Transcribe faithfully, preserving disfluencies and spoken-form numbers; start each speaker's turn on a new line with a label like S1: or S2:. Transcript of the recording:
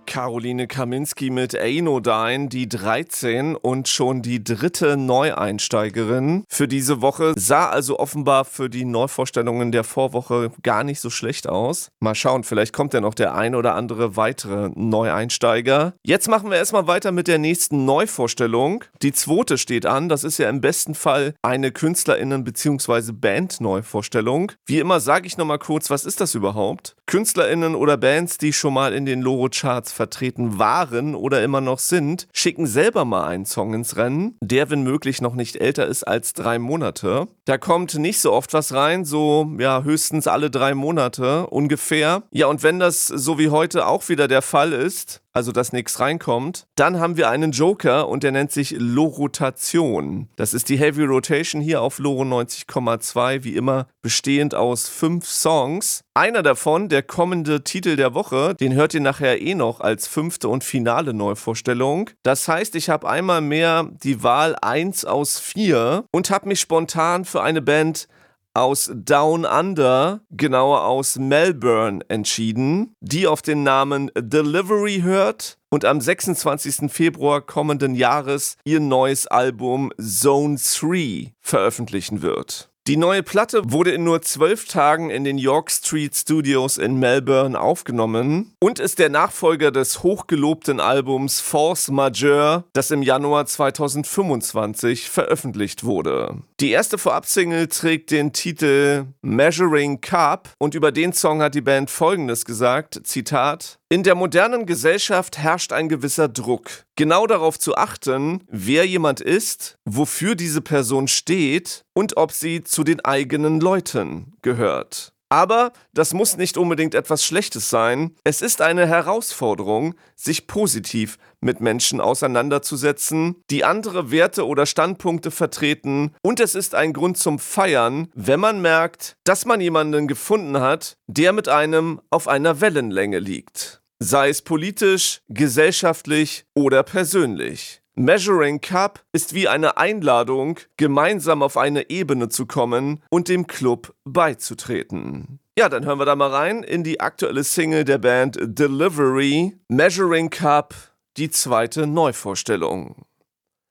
S1: Caroline Kaminski mit Anodyne, die dreizehn und schon die dritte Neueinsteigerin für diese Woche. Sah also offenbar für die Neuvorstellungen der Vorwoche gar nicht so schlecht aus. Mal schauen, vielleicht kommt ja noch der ein oder andere weitere Neueinsteiger. Jetzt machen wir erstmal weiter mit der nächsten Neuvorstellung. Die zweite steht an. Das ist ja im besten Fall eine KünstlerInnen- bzw. Band-Neuvorstellung. Wie immer sage ich nochmal kurz, was ist das überhaupt? KünstlerInnen oder Bands, die schon mal in den Loro-Charts vertreten waren oder immer noch sind, schicken selber mal einen Song ins Rennen, der wenn möglich noch nicht älter ist als drei Monate. Da kommt nicht so oft was rein, so ja höchstens alle drei Monate ungefähr. Ja, und wenn das so wie heute auch wieder der Fall ist, also dass nichts reinkommt, dann haben wir einen Joker und der nennt sich Lorotation. Das ist die Heavy Rotation hier auf Loro neunzig Komma zwei, wie immer bestehend aus fünf Songs. Einer davon, der kommende Titel der Woche, den hört ihr nachher eh noch als fünfte und finale Neuvorstellung. Das heißt, ich habe einmal mehr die Wahl eins aus vier und habe mich spontan für eine Band aus Down Under, genauer aus Melbourne, entschieden, die auf den Namen Delivery hört und am sechsundzwanzigsten Februar kommenden Jahres ihr neues Album Zone drei veröffentlichen wird. Die neue Platte wurde in nur zwölf Tagen in den York Street Studios in Melbourne aufgenommen und ist der Nachfolger des hochgelobten Albums Force Majeure, das im Januar zweitausendfünfundzwanzig veröffentlicht wurde. Die erste Vorabsingle trägt den Titel Measuring Cup und über den Song hat die Band Folgendes gesagt, Zitat: In der modernen Gesellschaft herrscht ein gewisser Druck, genau darauf zu achten, wer jemand ist, wofür diese Person steht und ob sie zu den eigenen Leuten gehört. Aber das muss nicht unbedingt etwas Schlechtes sein. Es ist eine Herausforderung, sich positiv mit Menschen auseinanderzusetzen, die andere Werte oder Standpunkte vertreten. Und es ist ein Grund zum Feiern, wenn man merkt, dass man jemanden gefunden hat, der mit einem auf einer Wellenlänge liegt. Sei es politisch, gesellschaftlich oder persönlich. Measuring Cup ist wie eine Einladung, gemeinsam auf eine Ebene zu kommen und dem Club beizutreten. Ja, dann hören wir da mal rein in die aktuelle Single der Band Delivery, Measuring Cup, die zweite Neuvorstellung.